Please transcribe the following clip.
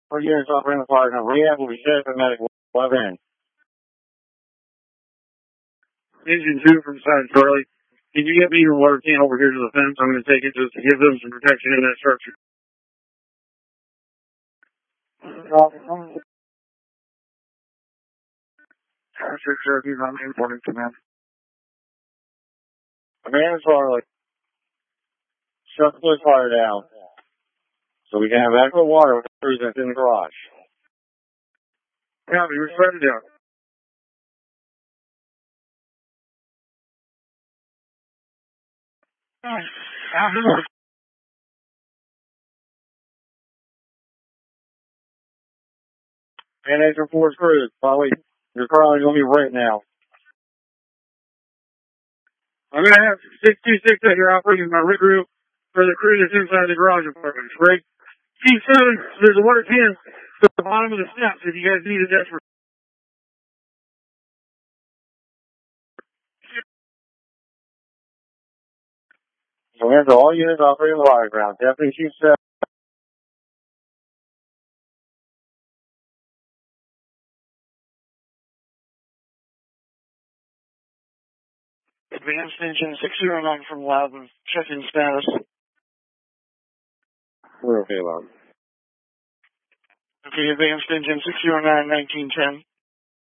For units operating the fire number, rehab will be set for medical 11. Engine 2 from Side Charlie. Can you get me your water can over here to the fence? I'm going to take it just to give them some protection in that structure. Cherokee, I'm reporting command. Command Charlie. Shut the fire down. So we can have adequate water with the crews that's in the garage. Yeah, we're shutting down. And Extra Force crews, probably your Carly's going to be right now. I'm going to have 626 out here operating my rig group for the crew that's inside the garage apartments. Right? T7, there's a water can at the bottom of the steps if you guys need it desperate. So that's all units operating the water ground. Definitely T7. Advanced engine 609 from lab, check-in status. We're okay, lab. Okay, advanced engine 609, 1910.